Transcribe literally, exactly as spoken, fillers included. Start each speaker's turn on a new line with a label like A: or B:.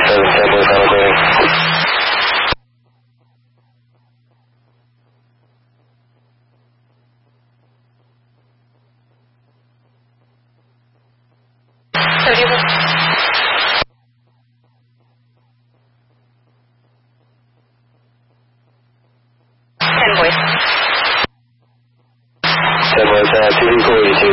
A: seven, ten boy, final clearing.
B: ten boys.
A: ten boys, uh, two vehicle eighty-two.